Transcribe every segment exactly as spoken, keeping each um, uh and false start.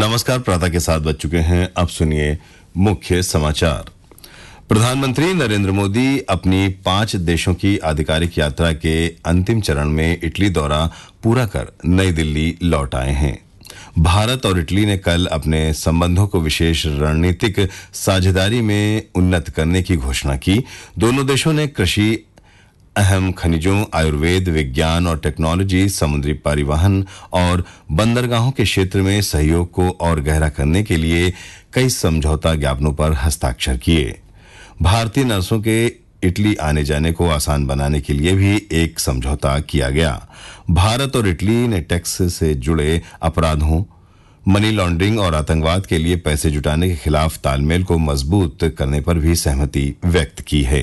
नमस्कार। प्रातः के साथ बज चुके हैं। अब सुनिए मुख्य समाचार। प्रधानमंत्री नरेंद्र मोदी अपनी पांच देशों की आधिकारिक यात्रा के अंतिम चरण में इटली दौरा पूरा कर नई दिल्ली लौट आए हैं। भारत और इटली ने कल अपने संबंधों को विशेष रणनीतिक साझेदारी में उन्नत करने की घोषणा की। दोनों देशों ने कृषि, अहम खनिजों, आयुर्वेद, विज्ञान और टेक्नोलॉजी, समुद्री परिवहन और बंदरगाहों के क्षेत्र में सहयोग को और गहरा करने के लिए कई समझौता ज्ञापनों पर हस्ताक्षर किए। भारतीय नर्सों के इटली आने जाने को आसान बनाने के लिए भी एक समझौता किया गया। भारत और इटली ने टैक्स से जुड़े अपराधों, मनी लॉन्ड्रिंग और आतंकवाद के लिए पैसे जुटाने के खिलाफ तालमेल को मजबूत करने पर भी सहमति व्यक्त की है।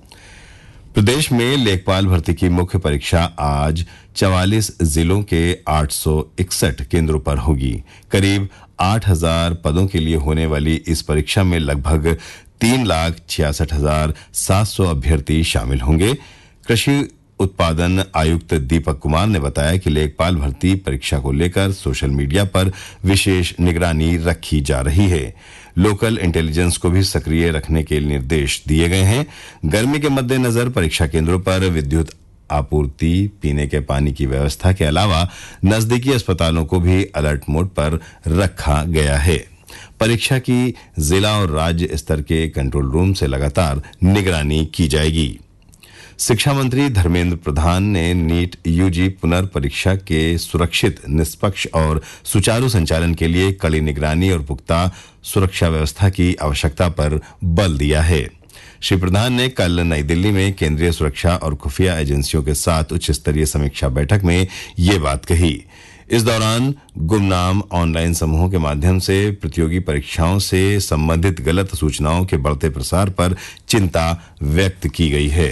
प्रदेश में लेखपाल भर्ती की मुख्य परीक्षा आज चवालीस जिलों के आठ सौ इकसठ केंद्रों पर होगी। करीब आठ हजार पदों के लिए होने वाली इस परीक्षा में लगभग तीन लाख छियासठ हजार सात सौ अभ्यर्थी शामिल होंगे। कृषि उत्पादन आयुक्त दीपक कुमार ने बताया कि लेखपाल भर्ती परीक्षा को लेकर सोशल मीडिया पर विशेष निगरानी रखी जा रही है। लोकल इंटेलिजेंस को भी सक्रिय रखने के निर्देश दिए गए हैं। गर्मी के मद्देनजर परीक्षा केंद्रों पर विद्युत आपूर्ति, पीने के पानी की व्यवस्था के अलावा नजदीकी अस्पतालों को भी अलर्ट मोड पर रखा गया है। परीक्षा की जिला और राज्य स्तर के कंट्रोल रूम से लगातार निगरानी की जाएगी। शिक्षा मंत्री धर्मेंद्र प्रधान ने नीट यूजी पुनर्परीक्षा के सुरक्षित, निष्पक्ष और सुचारू संचालन के लिए कड़ी निगरानी और पुख्ता सुरक्षा व्यवस्था की आवश्यकता पर बल दिया है। श्री प्रधान ने कल नई दिल्ली में केंद्रीय सुरक्षा और खुफिया एजेंसियों के साथ उच्च स्तरीय समीक्षा बैठक में ये बात कही। इस दौरान गुमनाम ऑनलाइन समूहों के माध्यम से प्रतियोगी परीक्षाओं से संबंधित गलत सूचनाओं के बढ़ते प्रसार पर चिंता व्यक्त की गई है।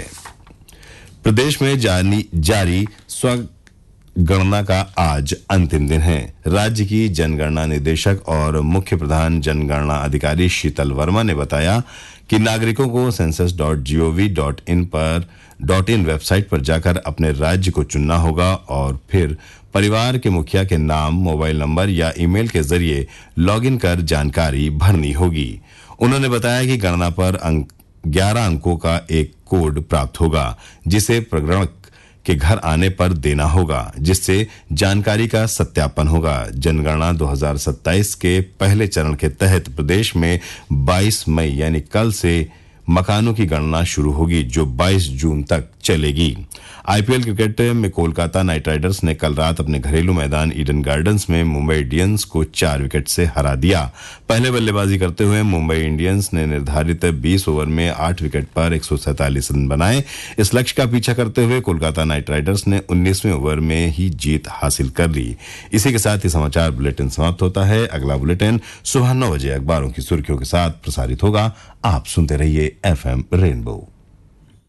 प्रदेश में जारी, जारी स्वगणना का आज अंतिम दिन है। राज्य की जनगणना निदेशक और मुख्य प्रधान जनगणना अधिकारी शीतल वर्मा ने बताया कि नागरिकों को census dot gov dot in पर डॉट इन वेबसाइट पर जाकर अपने राज्य को चुनना होगा और फिर परिवार के मुखिया के नाम, मोबाइल नंबर या ईमेल के जरिए लॉगिन कर जानकारी भरनी होगी। उन्होंने बताया कि गणना पर अंक ग्यारह अंकों का एक कोड प्राप्त होगा, जिसे प्रगणक के घर आने पर देना होगा, जिससे जानकारी का सत्यापन होगा। जनगणना दो हज़ार सत्ताईस के पहले चरण के तहत प्रदेश में बाईस मई यानी कल से मकानों की गणना शुरू होगी, जो बाईस जून तक चलेगी। आईपीएल क्रिकेट में कोलकाता नाइट राइडर्स ने कल रात अपने घरेलू मैदान ईडन गार्डन्स में मुंबई इंडियंस को चार विकेट से हरा दिया। पहले बल्लेबाजी करते हुए मुंबई इंडियंस ने निर्धारित बीस ओवर में आठ विकेट पर एक सौ सैंतालीस रन बनाए। इस लक्ष्य का पीछा करते हुए कोलकाता नाइट राइडर्स ने उन्नीसवें ओवर में ही जीत हासिल कर ली। इसी के साथ ही समाचार बुलेटिन समाप्त होता है। अगला बुलेटिन सुबह नौ बजे अखबारों की सुर्खियों के साथ प्रसारित होगा। आप सुनते रहिए एफएम रेनबो।